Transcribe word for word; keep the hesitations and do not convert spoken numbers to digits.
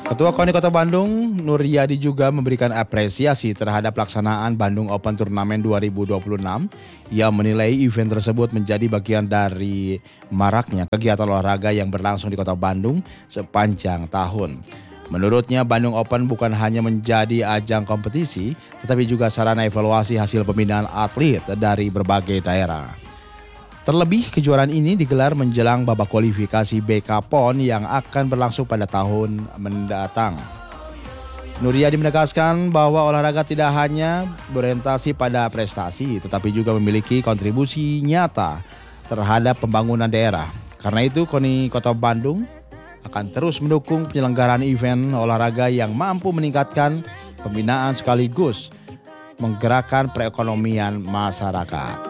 Ketua KONI Kota Bandung, Nur Yadi juga memberikan apresiasi terhadap pelaksanaan Bandung Open Turnamen dua ribu dua puluh enam. Ia menilai event tersebut menjadi bagian dari maraknya kegiatan olahraga yang berlangsung di Kota Bandung sepanjang tahun. Menurutnya, Bandung Open bukan hanya menjadi ajang kompetisi, tetapi juga sarana evaluasi hasil pembinaan atlet dari berbagai daerah. Terlebih, kejuaraan ini digelar menjelang babak kualifikasi B K P O N yang akan berlangsung pada tahun mendatang. Nur Yadi menegaskan bahwa olahraga tidak hanya berorientasi pada prestasi, tetapi juga memiliki kontribusi nyata terhadap pembangunan daerah. Karena itu, KONI Kota Bandung akan terus mendukung penyelenggaraan event olahraga yang mampu meningkatkan pembinaan sekaligus menggerakkan perekonomian masyarakat.